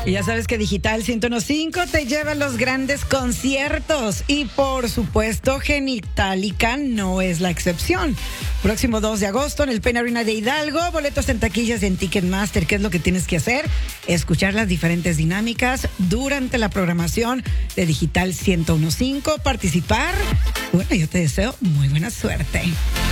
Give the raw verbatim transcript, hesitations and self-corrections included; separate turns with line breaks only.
Y ya sabes que Digital ciento uno punto cinco te lleva a los grandes conciertos. Y por supuesto, Genitalica no es la excepción. Próximo dos de agosto en el Pen Arena de Hidalgo. Boletos en taquillas en Ticketmaster. ¿Qué es lo que tienes que hacer? Escuchar las diferentes dinámicas durante la programación de Digital ciento uno punto cinco. Participar. Bueno, yo te deseo muy buena suerte.